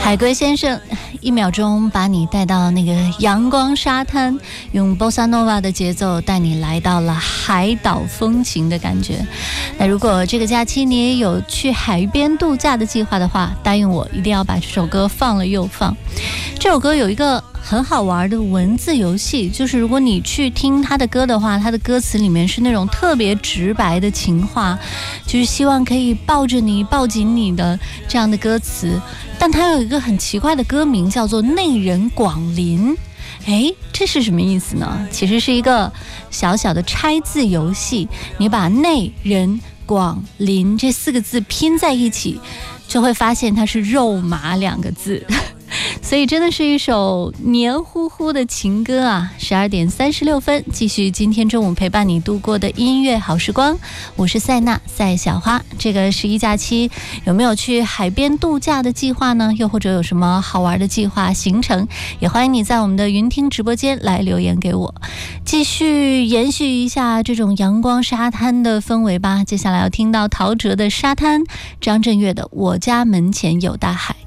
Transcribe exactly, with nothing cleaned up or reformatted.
海龟先生一秒钟把你带到那个阳光沙滩，用 Bossa Nova 的节奏带你来到了海岛风情的感觉。那如果这个假期你也有去海边度假的计划的话，答应我一定要把这首歌放了又放。这首歌有一个很好玩的文字游戏，就是如果你去听他的歌的话，他的歌词里面是那种特别直白的情话，就是希望可以抱着你抱紧你的这样的歌词，但它有一个很奇怪的歌名叫做内人广林。诶，这是什么意思呢？其实是一个小小的拆字游戏，你把内人广林这四个字拼在一起，就会发现它是肉麻两个字。所以真的是一首黏糊糊的情歌啊！十二点三十六分，继续今天中午陪伴你度过的音乐好时光，我是赛娜赛小花。这个十一假期有没有去海边度假的计划呢？又或者有什么好玩的计划行程？也欢迎你在我们的云听直播间来留言给我。继续延续一下这种阳光沙滩的氛围吧。接下来要听到陶喆的《沙滩》，张震岳的《我家门前有大海》。